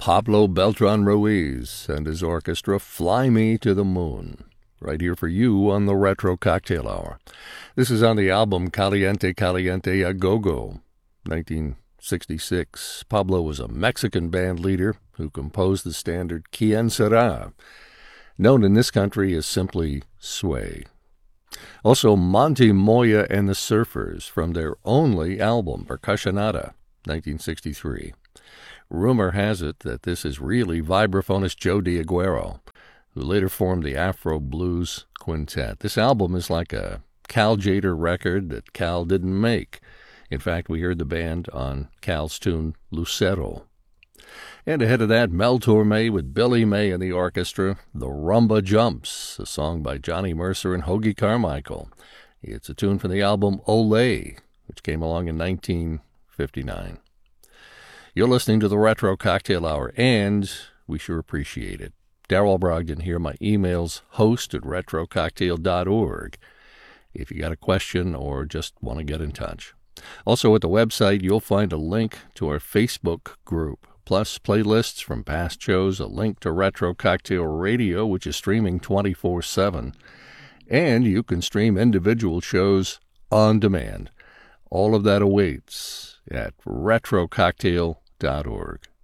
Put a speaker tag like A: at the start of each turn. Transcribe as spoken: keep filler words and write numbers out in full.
A: Pablo Beltran Ruiz and his orchestra, Fly Me to the Moon, right here for you on the Retro Cocktail Hour. This is on the album Caliente Caliente A Go-Go, nineteen sixty-six. Pablo was a Mexican band leader who composed the standard Quien Será, known in this country as simply Sway. Also, Monty Moya and the Surfers from their only album, Percussionata, nineteen sixty-three. Rumor has it that this is really vibraphonist Joe D'Aguero, who later formed the Afro Blues Quintet. This album is like a Cal Tjader record that Cal didn't make. In fact, we heard the band on Cal's tune Lucero. And ahead of that, Mel Torme with Billy May and the orchestra, The Rumba Jumps, a song by Johnny Mercer and Hoagy Carmichael. It's a tune from the album Olé, which came along in nineteen fifty-nine. You're listening to the Retro Cocktail Hour, and we sure appreciate it. Darrell Brogdon here. My email's host at retro cocktail dot org if you got a question or just want to get in touch. Also at the website, you'll find a link to our Facebook group, plus playlists from past shows, a link to Retro Cocktail Radio, which is streaming twenty-four seven, and you can stream individual shows on demand. All of that awaits at retro cocktail dot org.